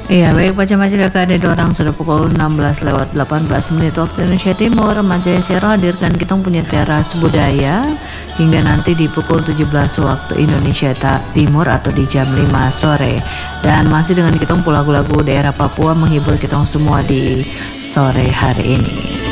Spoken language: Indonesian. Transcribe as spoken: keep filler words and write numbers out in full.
Iya, baik baca majalah keadaan orang sudah pukul enam belas lewat delapan belas menit waktu Indonesia Timur. Remaja Sierra hadirkan kita punya teras budaya hingga nanti di pukul tujuh belas waktu Indonesia Timur atau di jam lima sore. Dan masih dengan kita lagu-lagu daerah Papua menghibur kita semua di sore hari ini.